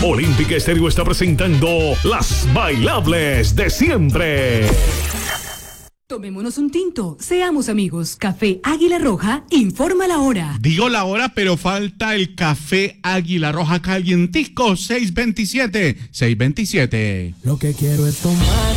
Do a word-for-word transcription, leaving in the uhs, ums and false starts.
Olímpica Estéreo está presentando Las Bailables de Siempre. Tomémonos un tinto, seamos amigos. Café Águila Roja, informa la hora. Digo la hora, pero falta el café Águila Roja calientico, seis veintisiete, seis veintisiete. Lo que quiero es tomar